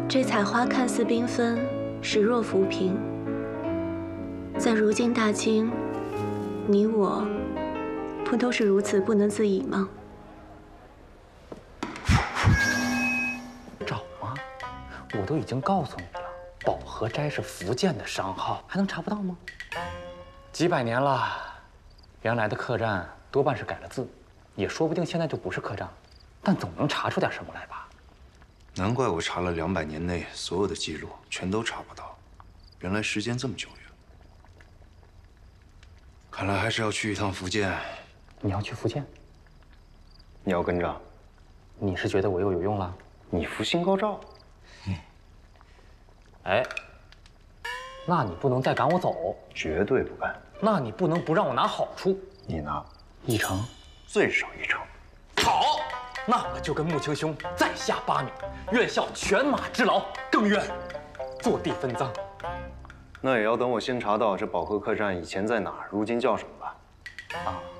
这采花看似缤纷，实若浮萍。在如今大清，你我不都是如此不能自已吗？ 找吗？我都已经告诉你了，保和斋是福建的商号，还能查不到吗？几百年了，原来的客栈多半是改了字，也说不定现在就不是客栈，但总能查出点什么来吧？ 难怪我查了200年内所有的记录，全都查不到。原来时间这么久远。看来还是要去一趟福建。 你要去福建？ 你要跟着？ 你是觉得我又有用了？ 你福星高照。 哎，那你不能再赶我走。 绝对不干。 那你不能不让我拿好处。 你拿 1成， 最少1成。 好。 那我就跟穆青兄再下8米，愿效犬马之劳，更愿坐地分赃。 那也要等我先查到这保和客栈以前在哪儿，如今叫什么吧。 啊。